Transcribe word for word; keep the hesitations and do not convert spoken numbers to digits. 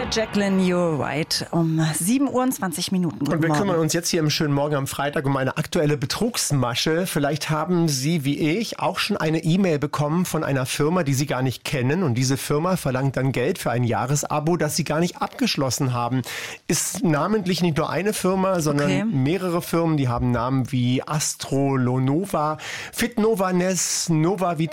hier Jacqueline, you're right, um sieben Uhr und zwanzig Minuten. Guten Und wir Morgen. kümmern uns jetzt hier im schönen Morgen am Freitag um eine aktuelle Betrugsmasche. Vielleicht haben Sie, wie ich, auch schon eine E-Mail bekommen von einer Firma, die Sie gar nicht kennen. Und diese Firma verlangt dann Geld für ein Jahresabo, das Sie gar nicht abgeschlossen haben. Ist namentlich nicht nur eine Firma, sondern Okay. mehrere Firmen. Die haben Namen wie Astrolonova, Fitnovanes, Nova Vital.